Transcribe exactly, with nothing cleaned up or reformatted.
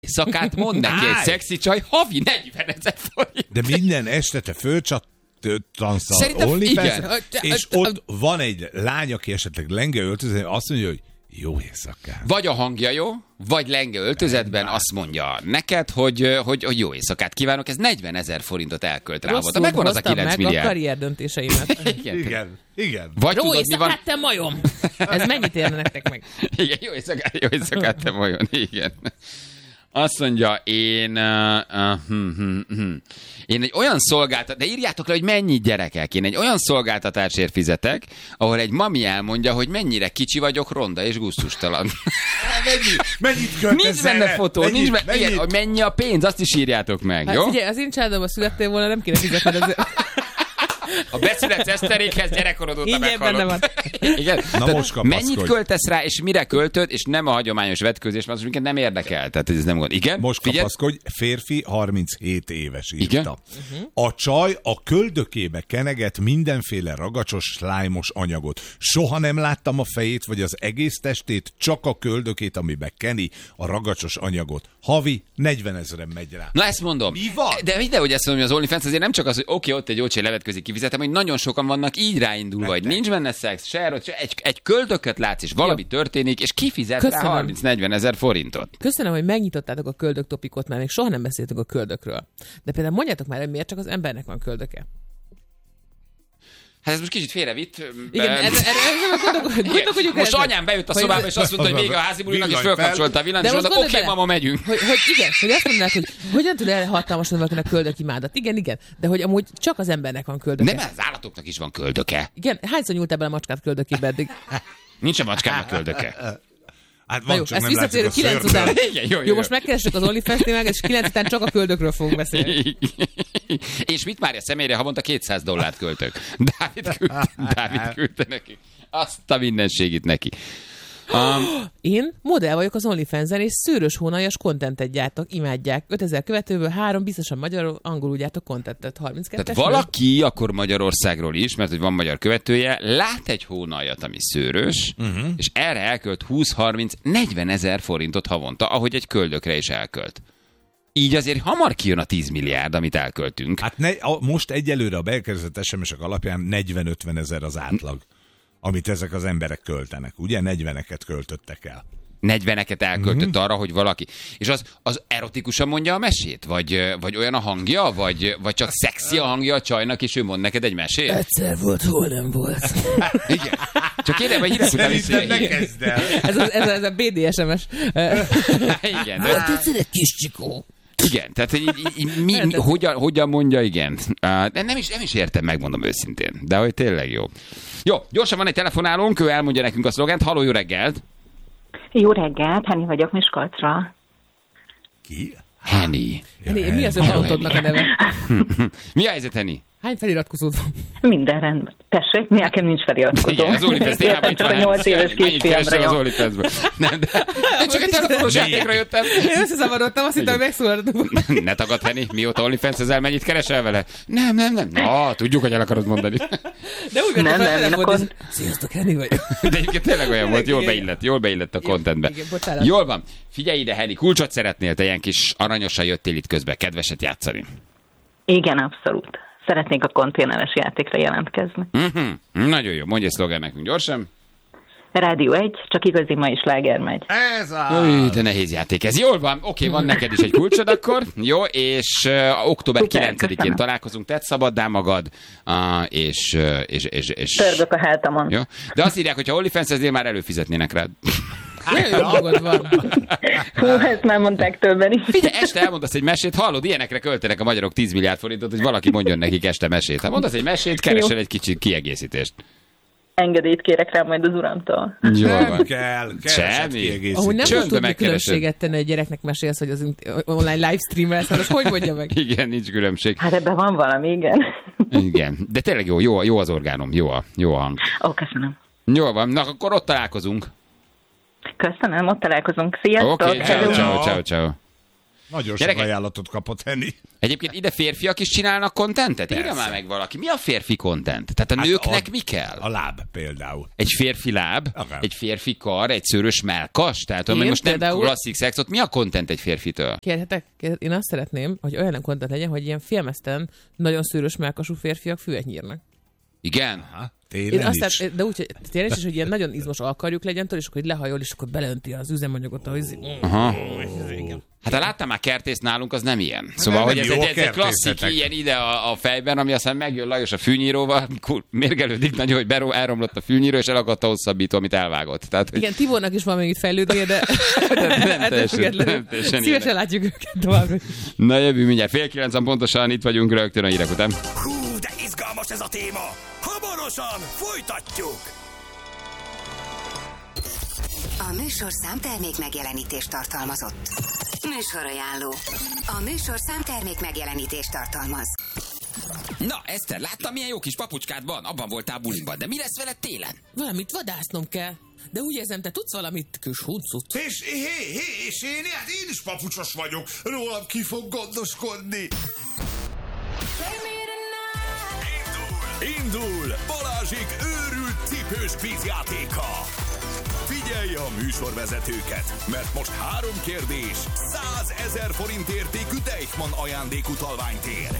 Szakát mond neki egy szexi csaj, havi negyvenezer forint. De minden este te fölcsattansz a OnlyFans, és ott van egy lány, aki esetleg lenge öltöző, azt mondja, hogy jó éjszakát. Vagy a hangja jó, vagy lenge öltözetben azt mondja neked, hogy, hogy, hogy jó éjszakát kívánok, ez negyvenezer forintot elkölt rá. Rosszul megvan az a kilenc meg milliárd. a karrier döntéseimet. Igen, igen. igen. Vagy Jó tudod, mi van? éjszakát, te majom! Ez mennyit érne nektek meg? Igen, jó éjszakát, jó éjszakát, te vajon, igen. Azt mondja, én, uh, uh, hm, hm, hm. én egy olyan szolgáltatás, de írjátok le, hogy mennyi gyerekek, én egy olyan szolgáltatásért fizetek, ahol egy mami elmondja, hogy mennyire kicsi vagyok, ronda és gusztustalan. Mennyi, mennyit költesz Nincs benne erre? fotó, mennyit, nincs benne, mennyit? igen, hogy mennyi a pénz, azt is írjátok meg, Hát jó? figyelj, az én családomban születtél volna, nem kéne fizetni az... A beszület eszterékhez gyerekkorod óta Ingyen benne meghallott. van. Igen. Na Tehát most kapaszkodj. mennyit költesz rá, és mire költöd, és nem a hagyományos vetkőzés, mert az minket nem érdekel. Tehát ez nem gond. Igen? Most Figyelj. kapaszkodj, férfi harminchét éves írta. Igen? Uh-huh. A csaj a köldökébe keneget mindenféle ragacsos, slájmos anyagot. Soha nem láttam a fejét, vagy az egész testét, csak a köldökét, amibe keni a ragacsos anyagot. Havi negyvenezren megy rá. Na ezt mondom. Mi van? De ide, hogy ezt mondom, hogy az OnlyFans azért nem csak az, hogy oké, okay, ott egy jó csaj levetközik, kifizetem, hogy nagyon sokan vannak így ráindulva, hogy nincs benne szex, se, se egy, egy köldököt látsz, és valami jó. történik, és kifizet rá harminc-negyven ezer forintot. Köszönöm, hogy megnyitottátok a köldök topikot, mert még soha nem beszéltünk a köldökről. De például mondjátok már, hogy miért csak az embernek van köldöke. Hát ez most kicsit félrevitt. Igen, erre, erre gondolkodjuk. Most anyám bejött a szobába, és azt mondta, hogy vége a házi bulinak, és fölkapcsolta a villanyt, és mondta, oké, okay, mama, megyünk. Hogy, hogy igen, hogy azt mondanak, hogy hogyan tud elhatalmasodni valakinek köldökimádat. Igen, igen, de hogy amúgy csak az embernek van köldöke. Nem, az állatoknak is van köldöke. Igen, hányszor nyúltál bele a macskát köldökébe eddig? Nincs a macskámnak köldöke. Hát van, jó, csak ezt nem látszik a kilenc után. Igen, jó, jó, jó, most megkeressük az OnlyFans témát, és kilenc után csak a köldökről fogunk beszélni. És mit már a személyre havonta kétszáz dollárt költök. Dávid küldte, Dávid küldte neki. Azt a mindenségit neki. Um, Én modell vagyok az OnlyFans-en, és szőrös hónaljas kontentet gyártok, imádják. ötezer követőből három, biztosan magyarul, angolul gyártok kontentet. harminckettes. Tehát valaki akkor Magyarországról is, mert hogy van magyar követője, lát egy hónaljat, ami szőrös, uh-huh. és erre elkölt húsz-harminc-negyven ezer forintot havonta, ahogy egy köldökre is elkölt. Így azért hamar kijön a tíz milliárd, amit elköltünk. Hát ne, a, most egyelőre a beérkezett es em es-ek alapján negyven-ötven ezer az átlag, amit ezek az emberek költenek. Ugye negyveneket költöttek el. negyveneket elköltött uh-huh. arra, hogy valaki... És az, az erotikusan mondja a mesét? Vagy, vagy olyan a hangja? Vagy, vagy csak szexi a hangja a csajnak, és ő mond neked egy mesét? Egyszer volt, hol nem volt. Igen. Csak kérem, hogy hírek után is... Szerintem ne kezd el. Ez a, ez a, ez a bé dé es em es. Igen. Hát egyszer egy kis csikó. Igen, tehát így, így, így, mi, mi, hogyan, hogyan mondja, igen. Uh, de nem is, nem is értem, megmondom őszintén. De hogy tényleg jó. Jó, gyorsan van egy telefonálónk, ő elmondja nekünk a szlogent. Halló, jó reggelt! Jó reggelt, Henny vagyok Miskolcra. Ki? Henny. Henny, mi az önautódnak a neve? Mi a helyzet, Henny? Hány feliratkozód van? Minden rendben. Tessék, nekem nincs feliratkozó. Igen, az OnlyFans témában itt Csak van. a nyolc éves kisfiamra az OnlyFansből. Nem, de én csak egy telefonos játékra jöttem. Én összezavarodtam, azt hittem, hogy megszólaltunk. Ne tagad, Henny, mióta OnlyFans ezzel mennyit keresel vele? Nem, nem, nem. Na, tudjuk, hogy el akarod mondani. De úgy nem, nem, én akkor... Sziasztok, Henny vagyok. De egyébként tényleg olyan volt, jól beillett, jól beillett a contentbe. Jól van. Figyelj ide, Henny, kulcsot szeretnél, te ilyen kis aranyosan jöttél itt közben, kedveset játszani. Igen, abszolút. Szeretnék a konténeres játékra jelentkezni. Uh-huh. Nagyon jó, mondj egy szlogán nekünk gyorsan. Rádió egy, csak igazi ma is sláger megy. Ez a... Új, de nehéz játék ez. Jól van, oké, van neked is egy kulcsod akkor. Jó, és uh, október kilencedikén találkozunk, tedd szabaddá magad, uh, és, uh, és, és, és... Törgök a hátamon. Jó? De azt írják, hogy ha OnlyFans-eznél már előfizetnének rád. Nagyon jó magad van. Hú, ezt már mondták többen is. Figyelj, este elmondasz egy mesét, hallod, ilyenekre költenek a magyarok tíz milliárd forintot, hogy valaki mondjon nekik este mesét. Ha mondasz egy mesét, keresel egy kicsit kiegészítést. Engedélyt kérek rá majd az uramtól. Jó Nem van. kell, Semmi. Ahogy nem Csöndbe tudni megkeresed. különbséget tenni, hogy gyereknek mesélsz, hogy az online livestreamel, szóval hogy mondja meg? Igen, nincs különbség. Hát ebben van valami, igen. Igen, de tényleg jó, jó, jó az orgánom, jó a, jó a hang. Ó, köszönöm. Jó van, na akkor ott találkozunk. Köszönöm, ott találkozunk. Sziasztok! Oké, okay, ciao, ciao, ciao, ciao. Nagyon sok Gyerekek, ajánlatot kapott Henny. egyébként ide férfiak is csinálnak kontentet? Írja már meg valaki. Mi a férfi kontent? Tehát a Hát nőknek a, mi kell? A láb például. Egy férfi láb, Akár. egy férfi kar, egy szőrös mellkas? Tehát Én hogy most nem például- klasszik szexot. Mi a kontent egy férfitől? Kérhetek? Kérhetek? Én azt szeretném, hogy olyan kontent legyen, hogy ilyen filmeszten nagyon szőrös mellkasú férfiak füvet nyírnak. Igen? Ha, Én télen azt is. szeret, de úgy, hogy tényleg is, hogy ilyen nagyon izmos alkarjuk legyen, tudod, és akkor hogy lehajol, és akkor belönti az üzemanyagot a izé. Aha. Hát ha láttam már kertészt nálunk, az nem ilyen. Szóval, nem hogy ez jó egy, a ez egy klasszik kertészetek. ilyen ide a, a fejben, ami aztán megjön Lajos a fűnyíróval, kur, mérgelődik nagyon, hogy beró, elromlott a fűnyíró, és elakadt a hosszabbító, amit elvágott. Tehát, hogy Igen, Tibónak is van még itt fejlődnie, de nem ettől teljesen, függetlenül nem teljesen szívesen ilyenek. látjuk őket továbbra. Na jövő mindjárt, fél kilencen pontosan itt vagyunk rögtön a hírek után. Hú, de izgalmas ez a téma! Hamarosan folytatjuk! A műsor számtermék megjelenítést tartalmazott. Műsorajánló. A műsor számtermék megjelenítést tartalmaz. Na, Eszter, láttam, milyen jó kis papucskád van? Abban voltál buliban, de mi lesz veled télen? Valamit vadásznom kell. De úgy érzem, te tudsz valamit, kis huncut? És hé, hé, és én, hát én is papucsos vagyok. Rólam ki fog gondoskodni. Indul! Indul! Balázsék őrült cipős kvízjátéka! Figyelj a műsorvezetőket, mert most három kérdés, százezer forint értékű Deichmann ajándékutalványt ér.